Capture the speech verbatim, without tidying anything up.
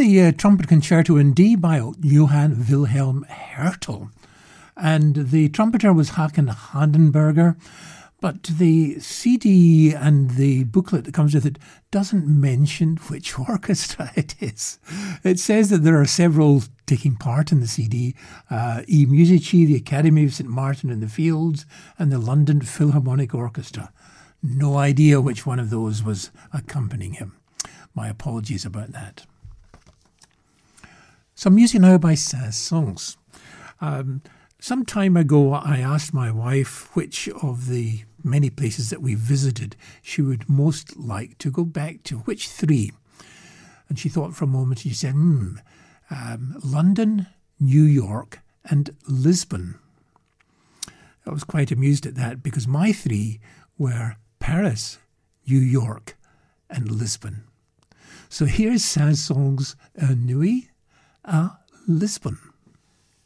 the uh, Trumpet Concerto in D by Johann Wilhelm Hertel. And the trumpeter was Hakan Handenberger. But the C D and the booklet that comes with it doesn't mention which orchestra it is. It says that there are several taking part in the C D. Uh, E Musici, the Academy of Saint Martin in the Fields, and the London Philharmonic Orchestra. No idea which one of those was accompanying him. My apologies about that. Some music now by Saint-Saëns. Um, some time ago, I asked my wife which of the many places that we visited she would most like to go back to, which three. And she thought for a moment, and she said, hmm, um, London, New York, and Lisbon. I was quite amused at that because my three were Paris, New York, and Lisbon. So here's Saint-Saëns' Nuit à Lisbonne.